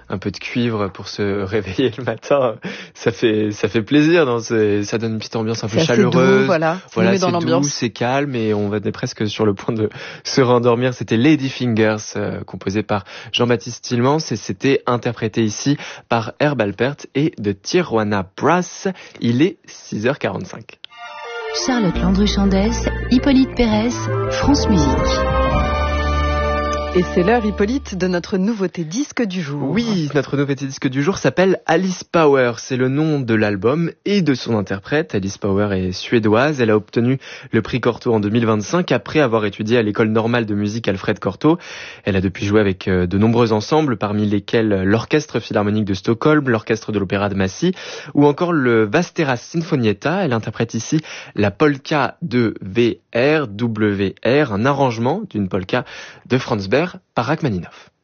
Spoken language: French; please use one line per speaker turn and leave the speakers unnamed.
un peu de cuivre pour se réveiller le matin. Ça fait plaisir. Ça donne une petite ambiance un peu chaleureuse.
Doux, voilà,
c'est
dans l'ambiance.
doux, c'est calme et on va être presque sur le point de se rendormir. C'était Lady Fingers, composé par Jean-Baptiste Tillmans et c'était interprété ici par Herb Alpert et de Tijuana Brass. Il est 6h45.
Charlotte Landru-Chandès, Hippolyte Pérez, France Musique.
Et c'est l'heure, Hippolyte, de notre nouveauté disque du jour.
Oui, notre nouveauté disque du jour s'appelle Alice Power. C'est le nom de l'album et de son interprète. Alice Power est suédoise. Elle a obtenu le prix Cortot en 2025 après avoir étudié à l'école normale de musique Alfred Cortot. Elle a depuis joué avec de nombreux ensembles, parmi lesquels l'Orchestre Philharmonique de Stockholm, l'Orchestre de l'Opéra de Massy ou encore le Vasteras Sinfonietta. Elle interprète ici la polka de WR, un arrangement d'une polka de Franz Berg par Rachmaninoff.